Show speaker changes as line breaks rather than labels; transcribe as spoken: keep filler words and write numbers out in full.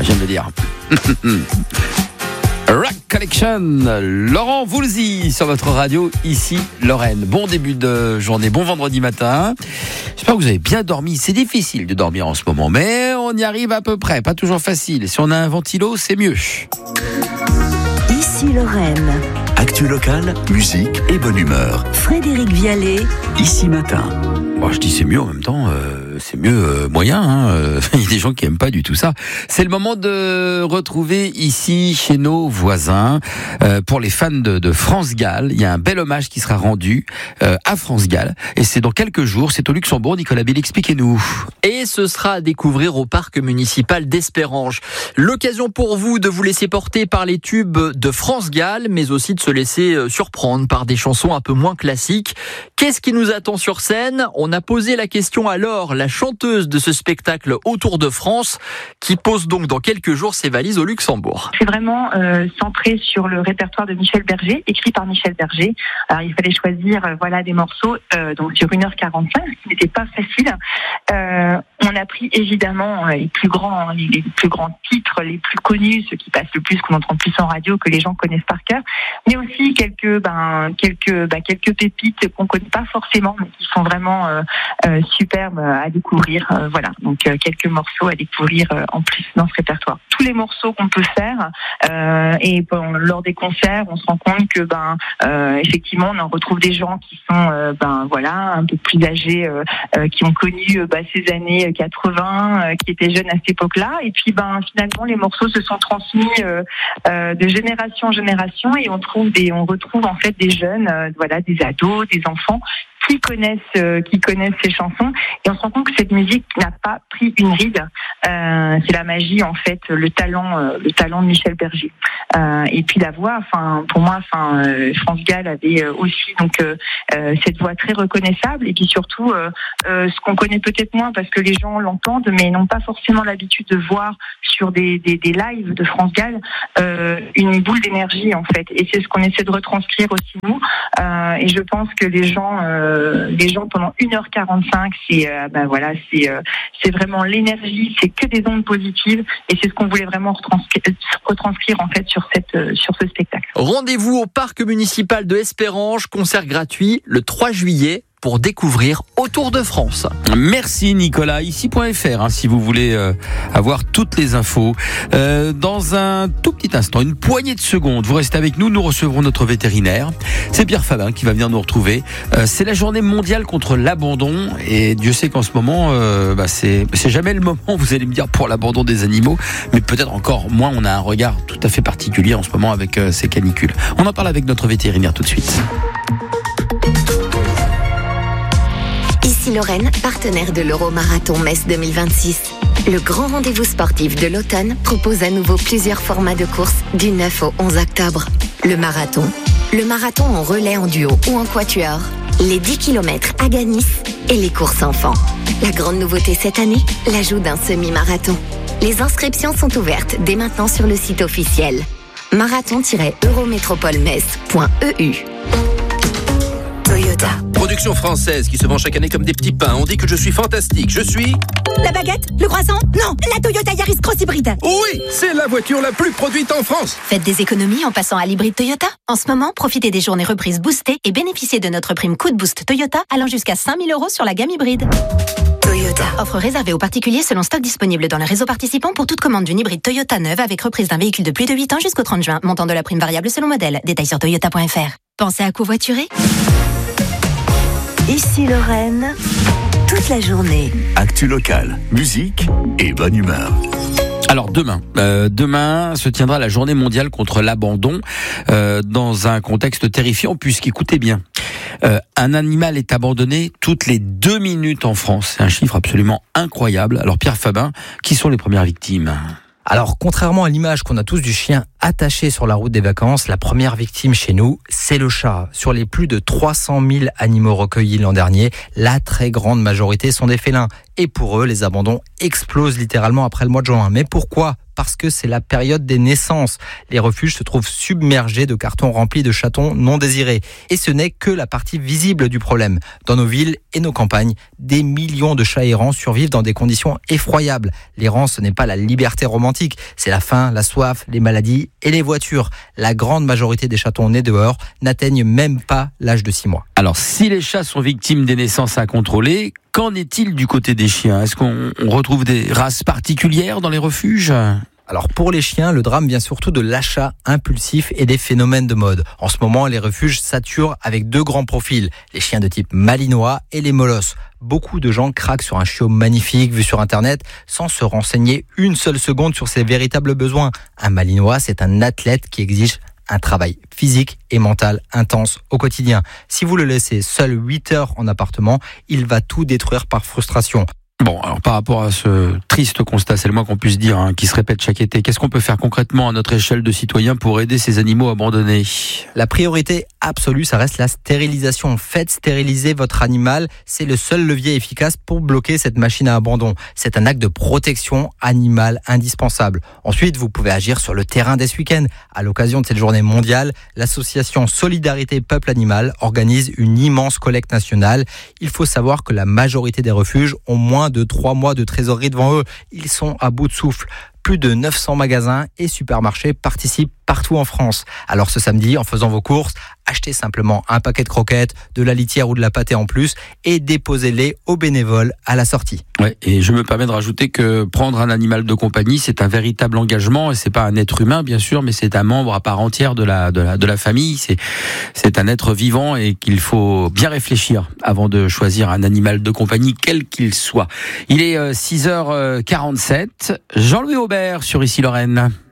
je viens de le dire. Rock Collection, Laurent Voulzy sur votre radio, ici Lorraine. Bon début de journée, bon vendredi matin. J'espère que vous avez bien dormi. C'est difficile de dormir en ce moment, mais on y arrive à peu près. Pas toujours facile. Si on a un ventilo, c'est mieux.
Ici Lorraine.
Actu locale, musique et bonne humeur.
Frédéric Vialet.
Ici matin.
Bon, je dis c'est mieux en même temps, euh, c'est mieux euh, moyen. Hein, euh, il y a des gens qui aiment pas du tout ça. C'est le moment de retrouver ici chez nos voisins, euh, pour les fans de, de France Gall, il y a un bel hommage qui sera rendu euh, à France Gall, et c'est dans quelques jours. C'est au Luxembourg. Nicolas Bill, expliquez-nous.
Et ce sera à découvrir au parc municipal d'Espérange. L'occasion pour vous de vous laisser porter par les tubes de France Gall, mais aussi de se laisser surprendre par des chansons un peu moins classiques. Qu'est-ce qui nous attend sur scène ? On a posé la question à Laure, la chanteuse de ce spectacle Autour de France, qui pose donc dans quelques jours ses valises au Luxembourg.
C'est vraiment euh, centré sur le répertoire de Michel Berger, écrit par Michel Berger. Alors il fallait choisir euh, voilà des morceaux euh, donc sur une heure quarante-cinq, ce qui n'était pas facile. Euh, on a pris évidemment les plus grands, les, les plus grands titres, les plus connus, ceux qui passent le plus, qu'on entend le plus en radio, que les gens connaissent par cœur, mais aussi quelques ben quelques ben, quelques pépites qu'on connaît pas forcément, mais qui sont vraiment euh, euh, superbes à découvrir. Euh, voilà, donc euh, quelques morceaux à découvrir euh, en plus dans ce répertoire. Tous les morceaux qu'on peut faire euh, et bon, lors des concerts, on se rend compte que ben euh, effectivement on en retrouve des gens qui sont euh, ben voilà un peu plus âgés, euh, euh, qui ont connu euh, bah, ces années quatre-vingts, euh, qui étaient jeunes à cette époque-là, et puis ben finalement les morceaux se sont transmis euh, euh, de génération en génération, et on trouve des, on retrouve en fait des jeunes, euh, voilà, des ados, des enfants qui connaissent, euh, qui connaissent ces chansons, et on se rend compte que cette musique n'a pas pris une ride. Euh, c'est la magie en fait, le talent, euh, le talent de Michel Berger. Euh, et puis la voix, enfin pour moi, enfin euh, France Gall avait euh, aussi donc euh, euh, cette voix très reconnaissable, et puis surtout euh, euh, ce qu'on connaît peut-être moins parce que les gens l'entendent, mais n'ont pas forcément l'habitude de voir sur des, des, des lives de France Gall euh, une boule d'énergie en fait. Et c'est ce qu'on essaie de retranscrire aussi nous. Euh, et je pense que les gens euh, les gens pendant une heure quarante-cinq, c'est euh, ben voilà, c'est euh, c'est vraiment l'énergie, c'est que des ondes positives, et c'est ce qu'on voulait vraiment retranscrire, retranscrire en fait sur cette euh, sur ce spectacle.
Rendez-vous au parc municipal de Espérange, concert gratuit le trois juillet pour découvrir Autour de France.
Merci Nicolas, ici point f r hein, si vous voulez euh, avoir toutes les infos. Euh, dans un tout petit instant, une poignée de secondes, vous restez avec nous, nous recevrons notre vétérinaire. C'est Pierre Fabin qui va venir nous retrouver. Euh, c'est la journée mondiale contre l'abandon, et Dieu sait qu'en ce moment, euh, bah c'est, c'est jamais le moment, vous allez me dire, pour l'abandon des animaux, mais peut-être encore moins, on a un regard tout à fait particulier en ce moment avec euh, ces canicules. On en parle avec notre vétérinaire tout de suite.
Ici Lorraine, partenaire de l'Euro-Marathon Metz deux mille vingt-six. Le grand rendez-vous sportif de l'automne propose à nouveau plusieurs formats de courses du neuf au onze octobre. Le marathon, le marathon en relais en duo ou en quatuor, les dix kilomètres à Ganis et les courses enfants. La grande nouveauté cette année, l'ajout d'un semi-marathon. Les inscriptions sont ouvertes dès maintenant sur le site officiel marathon tiret eurométropole metz point e u. Toyota.
Production française qui se vend chaque année comme des petits pains. On dit que je suis fantastique. Je suis...
La baguette? Le croissant? Non, la Toyota Yaris Cross Hybride.
Oui, c'est la voiture la plus produite en France.
Faites des économies en passant à l'hybride Toyota. En ce moment, profitez des journées reprises boostées et bénéficiez de notre prime coup de boost Toyota allant jusqu'à cinq mille euros sur la gamme hybride.
Toyota.
Offre réservée aux particuliers selon stock disponible dans le réseau participant pour toute commande d'une hybride Toyota neuve avec reprise d'un véhicule de plus de huit ans jusqu'au trente juin. Montant de la prime variable selon modèle. Détails sur toyota point f r. Pensez à covoiturer?
Ici Lorraine, toute la journée.
Actu locale, musique et bonne humeur.
Alors demain, euh, demain se tiendra la journée mondiale contre l'abandon, euh, dans un contexte terrifiant, puisqu'écoutez bien, euh, un animal est abandonné toutes les deux minutes en France. C'est un chiffre absolument incroyable. Alors Pierre Fabin, qui sont les premières victimes ?
Alors, contrairement à l'image qu'on a tous du chien attaché sur la route des vacances, la première victime chez nous, c'est le chat. Sur les plus de trois cent mille animaux recueillis l'an dernier, la très grande majorité sont des félins. Et pour eux, les abandons explosent littéralement après le mois de juin. Mais pourquoi ? parce que c'est la période des naissances. Les refuges se trouvent submergés de cartons remplis de chatons non désirés. Et ce n'est que la partie visible du problème. Dans nos villes et nos campagnes, des millions de chats errants survivent dans des conditions effroyables. L'errance, ce n'est pas la liberté romantique, c'est la faim, la soif, les maladies et les voitures. La grande majorité des chatons nés dehors n'atteignent même pas l'âge de six mois.
Alors, si les chats sont victimes des naissances à contrôler, qu'en est-il du côté des chiens ? Est-ce qu'on retrouve des races particulières dans les refuges ?
Alors pour les chiens, le drame vient surtout de l'achat impulsif et des phénomènes de mode. En ce moment, les refuges saturent avec deux grands profils, les chiens de type malinois et les molosses. Beaucoup de gens craquent sur un chiot magnifique vu sur Internet sans se renseigner une seule seconde sur ses véritables besoins. Un malinois, c'est un athlète qui exige un travail physique et mental intense au quotidien. Si vous le laissez seul huit heures en appartement, il va tout détruire par frustration.
Bon, alors par rapport à ce triste constat, c'est le moins qu'on puisse dire, hein, qui se répète chaque été, qu'est-ce qu'on peut faire concrètement à notre échelle de citoyens pour aider ces animaux abandonnés ?
La priorité absolue, ça reste la stérilisation. Faites stériliser votre animal, c'est le seul levier efficace pour bloquer cette machine à abandon. C'est un acte de protection animale indispensable. Ensuite, vous pouvez agir sur le terrain dès ce week-end. À l'occasion de cette journée mondiale, l'association Solidarité Peuple Animal organise une immense collecte nationale. Il faut savoir que la majorité des refuges ont moins de trois mois de trésorerie devant eux. Ils sont à bout de souffle. Plus de neuf cents magasins et supermarchés participent partout en France. Alors ce samedi, en faisant vos courses, achetez simplement un paquet de croquettes, de la litière ou de la pâtée en plus et déposez-les aux bénévoles à la sortie.
Ouais, et je me permets de rajouter que prendre un animal de compagnie, c'est un véritable engagement et c'est pas un être humain bien sûr, mais c'est un membre à part entière de la de la de la famille. C'est c'est un être vivant et qu'il faut bien réfléchir avant de choisir un animal de compagnie quel qu'il soit. Il est six heures quarante-sept. Jean-Louis Aubert sur Ici Lorraine.